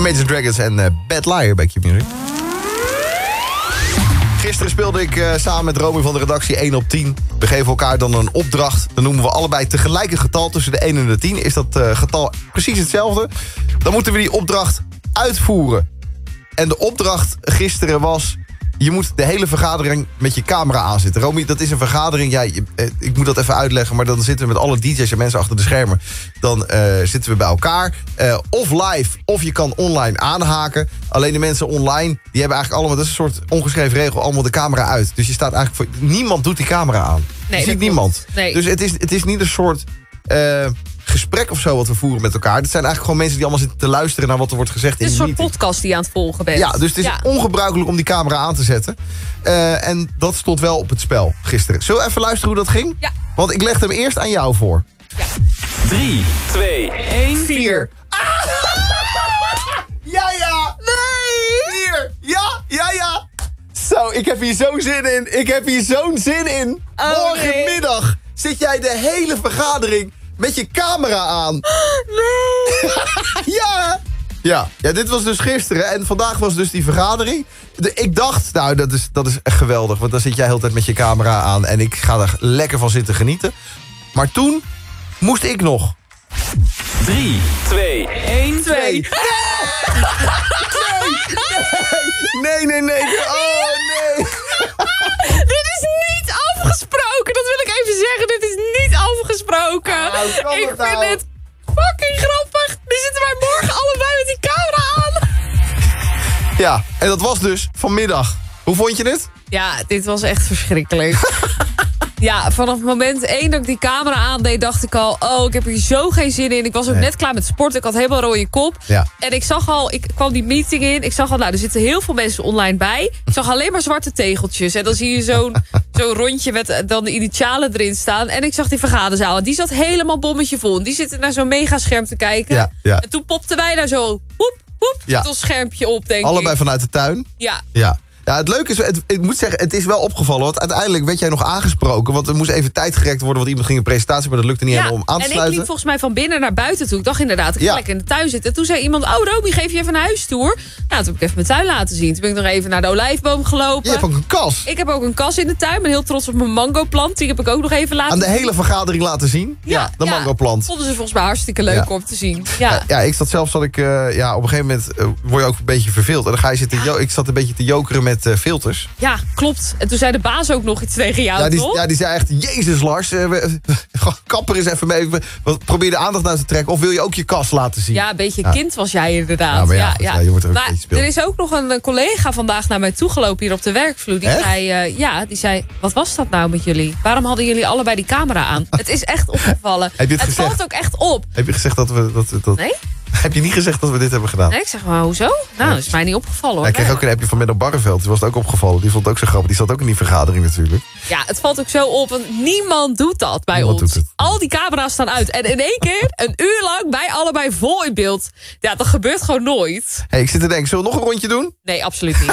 Imagine Dragons en Bad Liar bij Q-Music. Gisteren speelde ik samen met Romy van de redactie 1 op 10. We geven elkaar dan een opdracht. Dan noemen we allebei tegelijk een getal tussen de 1 en de 10. Is dat getal precies hetzelfde? Dan moeten we die opdracht uitvoeren. En de opdracht gisteren was... je moet de hele vergadering met je camera aanzetten. Romy, dat is een vergadering. Ja, ik moet dat even uitleggen. Maar dan zitten we met alle DJ's en mensen achter de schermen. Dan zitten we bij elkaar. Of live, of je kan online aanhaken. Alleen de mensen online, die hebben eigenlijk allemaal... dat is een soort ongeschreven regel, allemaal de camera uit. Dus je staat eigenlijk voor... niemand doet die camera aan. Nee, je ziet niemand. Nee. Dus het is niet een soort... gesprek of zo wat we voeren met elkaar. Het zijn eigenlijk gewoon mensen die allemaal zitten te luisteren naar wat er wordt gezegd in de meeting. Het is een soort podcast die je aan het volgen bent. Ja, dus het is ongebruikelijk om die camera aan te zetten. En dat stond wel op het spel gisteren. Zullen we even luisteren hoe dat ging? Ja. Want ik legde hem eerst aan jou voor. Ja. 3, 2, 1, 4. Ja! Nee! 4! Ja! Zo, ik heb hier zo'n zin in. Morgenmiddag zit jij de hele vergadering... met je camera aan. Nee. Ja, dit was dus gisteren. En vandaag was dus die vergadering. Ik dacht, nou, dat is echt geweldig. Want dan zit jij de hele tijd met je camera aan. En ik ga er lekker van zitten genieten. Maar toen moest ik nog. 3, 2, 1, 2. Nee. Oh, nee. Dit is niet afgesproken. Dat wil ik even zeggen. Dit is niet afgesproken. Ik vind het fucking grappig. Die zitten wij morgen allebei met die camera aan. Ja, en dat was dus vanmiddag. Hoe vond je dit? Ja, dit was echt verschrikkelijk. Ja, vanaf moment 1 dat ik die camera aandeed, dacht ik al... oh, ik heb hier zo geen zin in. Ik was ook net klaar met sport. Ik had helemaal rode kop. Ja. En ik zag al, ik kwam die meeting in. Ik zag al, nou, er zitten heel veel mensen online bij. Ik zag alleen maar zwarte tegeltjes. En dan zie je zo'n rondje met dan de initialen erin staan. En ik zag die vergaderzaal. En die zat helemaal bommetje vol. En die zitten naar zo'n megascherm te kijken. Ja. En toen popten wij daar zo, met ons schermpje op, denk allebei ik. Vanuit de tuin? Ja. Ja, het leuke is, ik moet zeggen, het is wel opgevallen. Want uiteindelijk werd jij nog aangesproken. Want er moest even tijd gerekt worden, want iemand ging een presentatie... maar dat lukte niet helemaal om aan te sluiten. En ik liep volgens mij van binnen naar buiten toe. Ik dacht inderdaad, ik ga lekker in de tuin zitten. En toen zei iemand, oh Romy, geef je even een huistour? Nou, toen heb ik even mijn tuin laten zien. Toen ben ik nog even naar de olijfboom gelopen. Je hebt ook een kas. Ik heb ook een kas in de tuin. Ik ben heel trots op mijn mangoplant. Die heb ik ook nog even laten zien. Aan de hele vergadering laten zien? Ja, de mangoplant. Vonden ze volgens mij hartstikke leuk om te zien. Ja, ik zat zelfs, op een gegeven moment word je ook een beetje verveeld. En dan ga je zitten, ik zat een beetje te jokeren met filters. Ja, klopt. En toen zei de baas ook nog iets tegen jou, toch? Die zei echt, Jezus Lars, kapper eens even mee. Probeer de aandacht naar te trekken. Of wil je ook je kas laten zien? Ja, een beetje kind was jij inderdaad. Ja, je wordt er ook een beetje speels. Er is ook nog een collega vandaag naar mij toegelopen hier op de werkvloer. Die zei, wat was dat nou met jullie? Waarom hadden jullie allebei die camera aan? Het is echt opgevallen. Het valt ook echt op. Heb je gezegd dat we... Nee? Heb je niet gezegd dat we dit hebben gedaan? Nee, ik zeg maar, hoezo? Nou, dat is mij niet opgevallen, hoor. Ik kreeg ook een appje van Menno Barreveld. Die was het ook opgevallen. Die vond het ook zo grappig. Die zat ook in die vergadering natuurlijk. Ja, het valt ook zo op. Want niemand doet dat bij ons. Al die camera's staan uit. En in één keer, een uur lang, bij allebei vol in beeld. Ja, dat gebeurt gewoon nooit. Ik zit te denken, zullen we nog een rondje doen? Nee, absoluut niet.